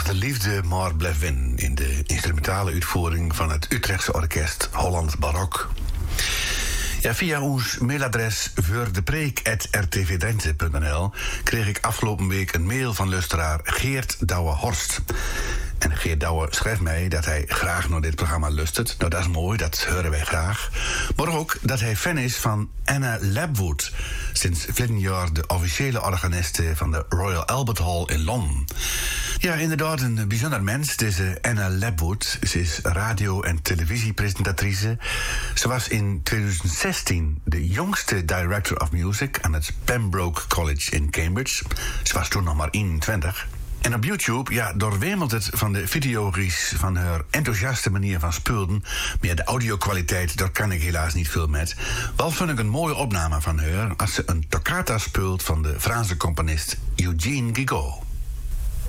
de liefde maar blijft winnen in de instrumentale uitvoering van het Utrechtse orkest Holland Barok. Ja, via ons mailadres voordepreek@rtvdrenthe.nl kreeg ik afgelopen week een mail van luisteraar Geert Douwe-Horst. En Geert Douwe schrijft mij dat hij graag naar dit programma luistert. Nou, dat is mooi, dat horen wij graag. Maar ook dat hij fan is van Anna Lapwood. Sinds verleden jaar de officiële organiste van de Royal Albert Hall in Londen. Ja, inderdaad, een bijzonder mens, deze Anna Lapwood. Ze is radio- en televisiepresentatrice. Ze was in 2016 de jongste director of music aan het Pembroke College in Cambridge. Ze was toen nog maar 21. En op YouTube, ja, doorwemelt het van de video's van haar enthousiaste manier van spelen. Maar ja, de audio-kwaliteit, daar kan ik helaas niet veel met. Wel vind ik een mooie opname van haar als ze een toccata speelt van de Franse componist Eugene Guigaud.